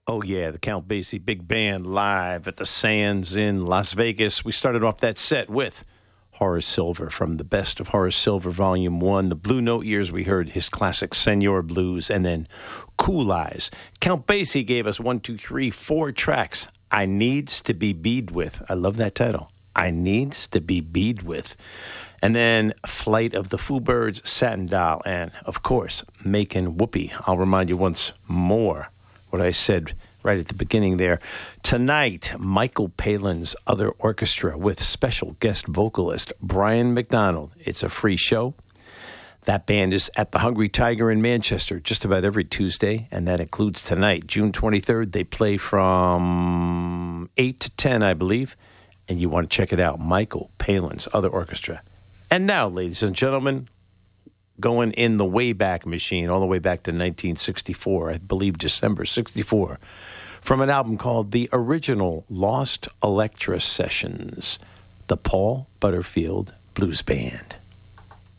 Oh, yeah, the Count Basie Big Band live at the Sands in Las Vegas. We started off that set with Horace Silver from the Best of Horace Silver Volume 1. The Blue Note years, we heard his classic Senor Blues, and then Cool Eyes. Count Basie gave us 4 tracks. I Needs to Be Bead With. I love that title. I Needs to Be Bead With. And then Flight of the Foo Birds, Satin Doll, and, of course, Makin' Whoopee. I'll remind you once more what I said right at the beginning there. Tonight, Michael Palin's Other Orchestra with special guest vocalist Brian McDonald. It's a free show. That band is at the Hungry Tiger in Manchester just about every Tuesday, and that includes tonight, June 23rd. They play from 8 to 10, I believe, and you want to check it out. Michael Palin's Other Orchestra. And now, ladies and gentlemen, going in the Wayback Machine, all the way back to 1964, I believe December 64, from an album called The Original Lost Electra Sessions, the Paul Butterfield Blues Band.